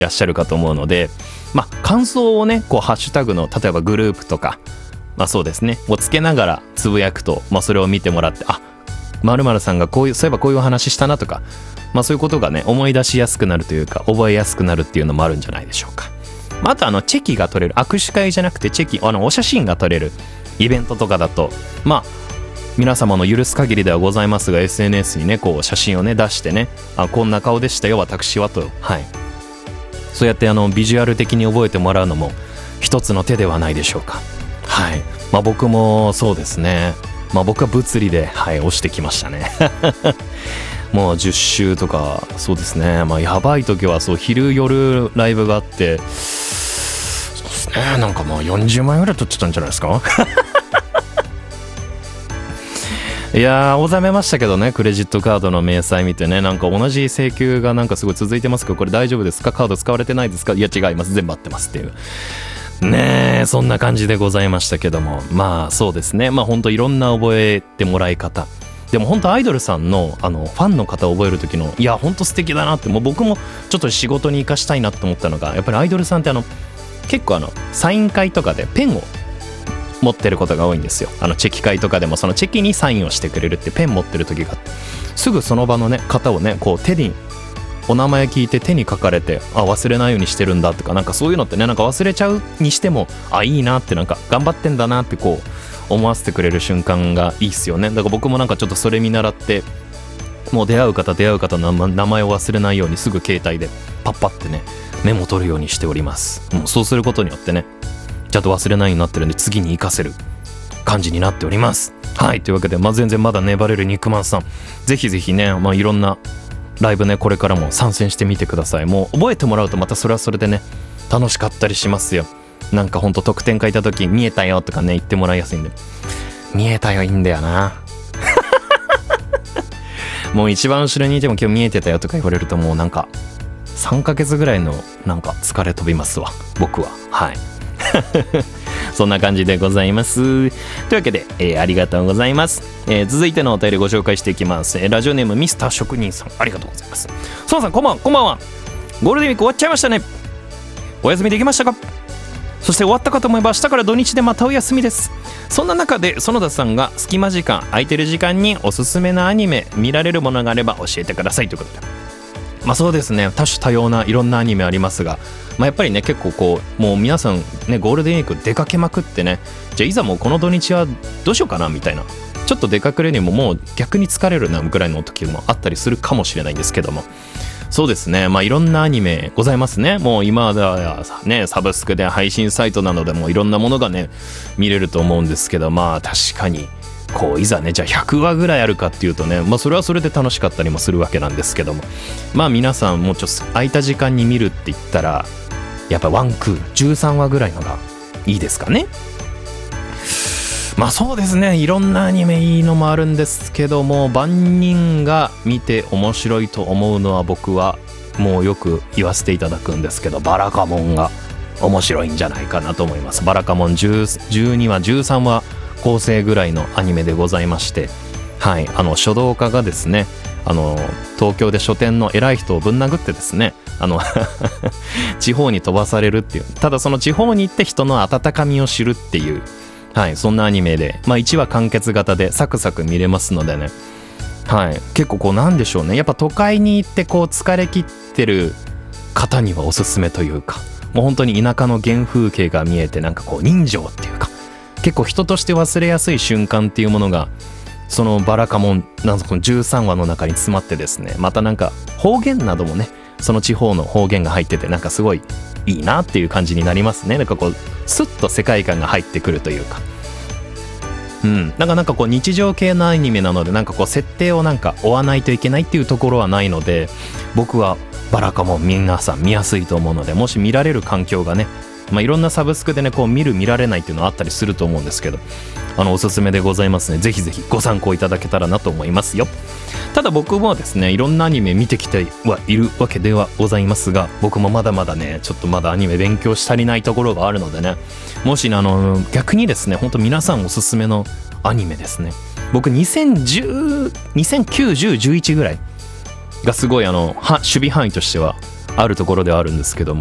らっしゃるかと思うので、感想をねこうハッシュタグの例えばグループとか、そうですねをつけながらつぶやくと、それを見てもらって、〇〇さんがそういえばこういう話したなとか、そういうことがね思い出しやすくなるというか覚えやすくなるっていうのもあるんじゃないでしょうか。あとチェキが撮れる、握手会じゃなくてチェキお写真が撮れるイベントとかだと、皆様の許す限りではございますが SNS にねこう写真をね出してね、こんな顔でしたよ私はと、そうやってビジュアル的に覚えてもらうのも一つの手ではないでしょうか。僕もそうですね、僕は物理で押してきましたねもう10周とかそうですね、やばい時は昼夜ライブがあって、そうですね、なんかもう40万円ぐらい取っちゃったんじゃないですかいや納めましたけどね、クレジットカードの明細見てね、なんか同じ請求がなんかすごい続いてますけど、これ大丈夫ですか、カード使われてないですか、いや違います、全部合ってますっていうね、そんな感じでございましたけども、そうですね、本当いろんな覚えてもらい方でも本当アイドルさんのファンの方を覚える時の、いや本当素敵だなって、もう僕もちょっと仕事に生かしたいなと思ったのが、やっぱりアイドルさんって結構サイン会とかでペンを持ってることが多いんですよ。チェキ会とかでもそのチェキにサインをしてくれるってペン持ってる時があって、すぐその場のね方をねこう手にお名前聞いて手に書かれて、忘れないようにしてるんだとか、なんかそういうのってね、なんか忘れちゃうにしてもいいなって、なんか頑張ってんだなってこう思わせてくれる瞬間がいいっすよね。だから僕もなんかちょっとそれ見習って、もう出会う方の名前を忘れないようにすぐ携帯でパッパってねメモ取るようにしております。もうそうすることによってねちゃんと忘れないようになってるんで、次に活かせる感じになっております。というわけで、全然まだ粘れる肉まんさん、ぜひぜひね、いろんなライブねこれからも参戦してみてください。もう覚えてもらうとまたそれはそれでね楽しかったりしますよ。なんかほんと得点書いた時見えたよとかね言ってもらいやすいんで、見えたよいいんだよなもう一番後ろにいても今日見えてたよとか言われると、もうなんか3ヶ月ぐらいのなんか疲れ飛びますわ僕は。そんな感じでございます。というわけで、ありがとうございます。続いてのお便りご紹介していきます。ラジオネームミスター職人さん、ありがとうございます。ソンさんこんばんは。ゴールデンウィーク終わっちゃいましたね。お休みできましたか？そして終わったかと思えば明日から土日でまたお休みです。そんな中で園田さんが隙間時間空いてる時間におすすめのアニメ見られるものがあれば教えてくださいということで、そうですね、多種多様ないろんなアニメありますが、やっぱりね結構こうもう皆さんねゴールデンウィーク出かけまくってね、じゃあいざもうこの土日はどうしようかなみたいな、ちょっと出かけるにももう逆に疲れるなぐらいの時もあったりするかもしれないんですけども、そうですね、いろんなアニメございますね。もう今ではねサブスクで配信サイトなどでもいろんなものがね見れると思うんですけど、確かにこういざねじゃあ100話ぐらいあるかっていうとね、それはそれで楽しかったりもするわけなんですけども、皆さんもうちょっと空いた時間に見るって言ったらやっぱワンクール13話ぐらいのがいいですかね。そうですね、いろんなアニメいいのもあるんですけども、万人が見て面白いと思うのは僕はもうよく言わせていただくんですけど、バラカモンが面白いんじゃないかなと思います。バラカモン12話13話構成ぐらいのアニメでございまして、書道家がですね東京で書店の偉い人をぶん殴ってですね地方に飛ばされるっていう、ただその地方に行って人の温かみを知るっていう、そんなアニメで、1話完結型でサクサク見れますのでね、結構こうなんでしょうね、やっぱ都会に行ってこう疲れ切ってる方にはおすすめというか、もう本当に田舎の原風景が見えて、なんかこう人情っていうか結構人として忘れやすい瞬間っていうものがそのバラカモンなんかこの13話の中に詰まってですね、またなんか方言などもねその地方の方言が入ってて、なんかすごいいいなっていう感じになりますね。なんかこうスッと世界観が入ってくるというか、なんかこう日常系のアニメなので、なんかこう設定をなんか追わないといけないっていうところはないので、僕はバラカモン皆さん見やすいと思うので、もし見られる環境がね、いろんなサブスクでねこう見られないっていうのはあったりすると思うんですけど、おすすめでございますね。ぜひぜひご参考いただけたらなと思いますよ。ただ僕もですねいろんなアニメ見てきてはいるわけではございますが、僕もまだまだねちょっとまだアニメ勉強し足りないところがあるのでね、もし逆にですね本当皆さんおすすめのアニメですね、僕2009、10、11ぐらいがすごい守備範囲としてはあるところではあるんですけど